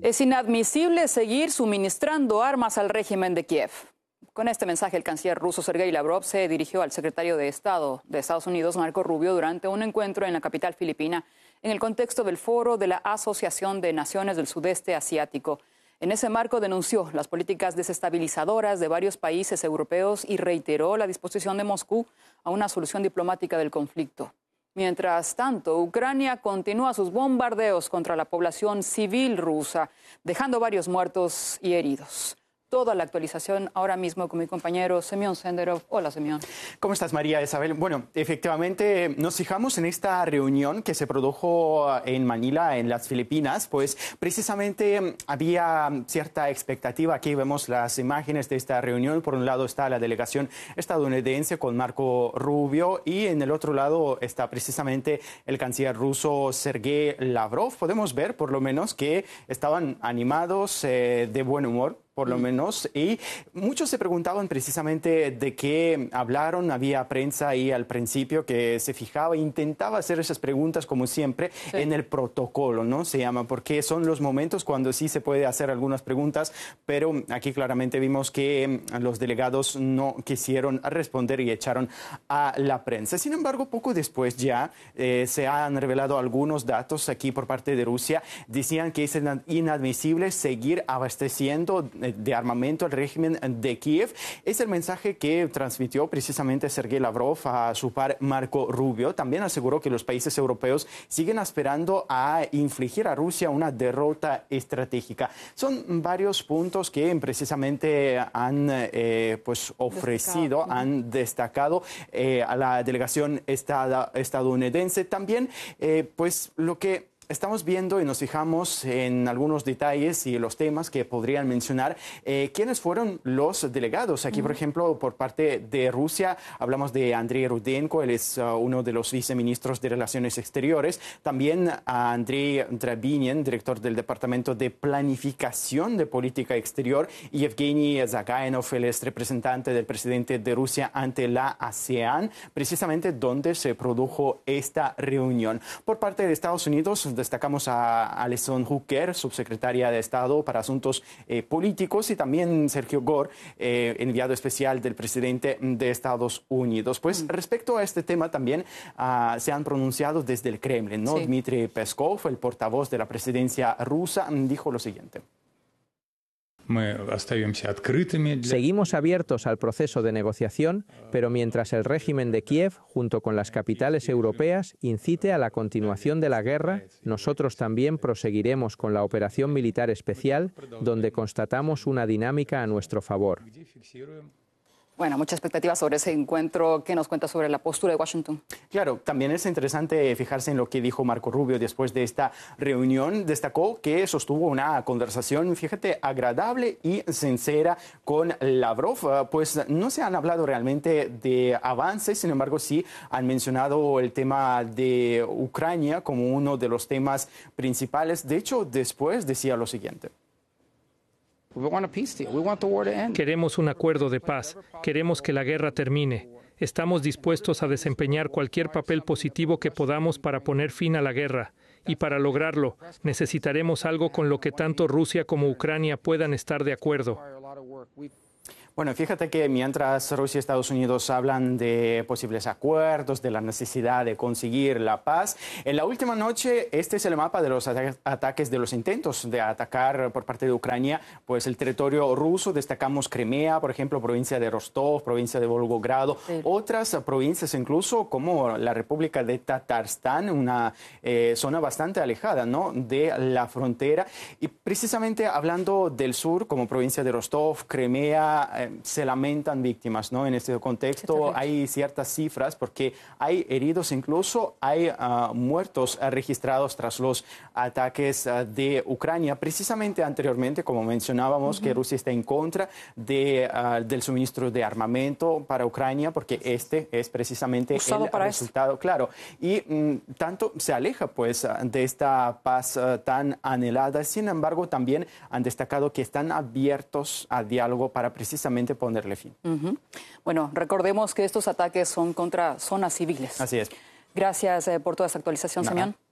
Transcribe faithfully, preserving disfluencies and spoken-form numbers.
Es inadmisible seguir suministrando armas al régimen de Kiev. Con este mensaje, el canciller ruso Sergei Lavrov se dirigió al secretario de Estado de Estados Unidos, Marco Rubio, durante un encuentro en la capital filipina en el contexto del foro de la Asociación de Naciones del Sudeste Asiático. En ese marco denunció las políticas desestabilizadoras de varios países europeos y reiteró la disposición de Moscú a una solución diplomática del conflicto. Mientras tanto, Ucrania continúa sus bombardeos contra la población civil rusa, dejando varios muertos y heridos. Toda la actualización ahora mismo con mi compañero Semyon Senderov. Hola, Semyon. ¿Cómo estás, María Isabel? Bueno, efectivamente nos fijamos en esta reunión que se produjo en Manila, en las Filipinas, pues precisamente había cierta expectativa. Aquí vemos las imágenes de esta reunión. Por un lado está la delegación estadounidense con Marco Rubio y en el otro lado está precisamente el canciller ruso Sergei Lavrov. Podemos ver por lo menos que estaban animados, eh, de buen humor, por lo menos, y muchos se preguntaban precisamente de qué hablaron. Había prensa ahí al principio que se fijaba, intentaba hacer esas preguntas como siempre, sí, en el protocolo, ¿no? Se llama, porque son los momentos cuando sí se puede hacer algunas preguntas, pero aquí claramente vimos que los delegados no quisieron responder y echaron a la prensa. Sin embargo, poco después ya eh, se han revelado algunos datos aquí por parte de Rusia. Decían que es inadmisible seguir abasteciendo de armamento al régimen de Kiev. Es el mensaje que transmitió precisamente Sergei Lavrov a su par Marco Rubio. También aseguró que los países europeos siguen aspirando a infligir a Rusia una derrota estratégica. Son varios puntos que precisamente han eh, pues ofrecido, destacado. han destacado eh, a la delegación estadounidense. También eh, pues lo que estamos viendo y nos fijamos en algunos detalles y los temas que podrían mencionar. Eh, ¿Quiénes fueron los delegados? Aquí, por ejemplo, por parte de Rusia, hablamos de Andrei Rudenko, él es uh, uno de los viceministros de Relaciones Exteriores. También a Andrei Drabinin, director del Departamento de Planificación de Política Exterior. Y Evgeny Zagainov, él es representante del presidente de Rusia ante la ASEAN, precisamente donde se produjo esta reunión. Por parte de Estados Unidos, destacamos a Alison Hooker, subsecretaria de Estado para Asuntos eh, Políticos, y también Sergio Gore, eh, enviado especial del presidente de Estados Unidos. Pues mm. respecto a este tema también uh, se han pronunciado desde el Kremlin, ¿no? Sí. Dmitry Peskov, el portavoz de la presidencia rusa, dijo lo siguiente. Seguimos abiertos al proceso de negociación, pero mientras el régimen de Kiev, junto con las capitales europeas, incite a la continuación de la guerra, nosotros también proseguiremos con la operación militar especial, donde constatamos una dinámica a nuestro favor. Bueno, mucha expectativa sobre ese encuentro. ¿Qué nos cuenta sobre la postura de Washington? Claro, también es interesante fijarse en lo que dijo Marco Rubio después de esta reunión. Destacó que sostuvo una conversación, fíjate, agradable y sincera con Lavrov. Pues no se han hablado realmente de avances, sin embargo sí han mencionado el tema de Ucrania como uno de los temas principales. De hecho, después decía lo siguiente. Queremos un acuerdo de paz. Queremos que la guerra termine. Estamos dispuestos a desempeñar cualquier papel positivo que podamos para poner fin a la guerra. Y para lograrlo, necesitaremos algo con lo que tanto Rusia como Ucrania puedan estar de acuerdo. Bueno, fíjate que mientras Rusia y Estados Unidos hablan de posibles acuerdos, de la necesidad de conseguir la paz, en la última noche este es el mapa de los ata- ataques, de los intentos de atacar por parte de Ucrania, pues el territorio ruso. Destacamos Crimea, por ejemplo, provincia de Rostov, provincia de Volgogrado, sí. Otras provincias incluso como la República de Tatarstán, una eh, zona bastante alejada, ¿no?, de la frontera. Y precisamente hablando del sur, como provincia de Rostov, Crimea, eh, se lamentan víctimas, ¿no? En este contexto hay ciertas cifras porque hay heridos, incluso hay uh, muertos uh, registrados tras los ataques uh, de Ucrania. Precisamente anteriormente, como mencionábamos, uh-huh. que Rusia está en contra de, uh, del suministro de armamento para Ucrania porque este es precisamente Usado el para resultado, esto. Claro. Y um, tanto se aleja pues de esta paz uh, tan anhelada. Sin embargo, también han destacado que están abiertos a diálogo para precisamente ponerle fin. Uh-huh. Bueno, recordemos que estos ataques son contra zonas civiles. Así es. Gracias eh, por toda esta actualización, Semyon.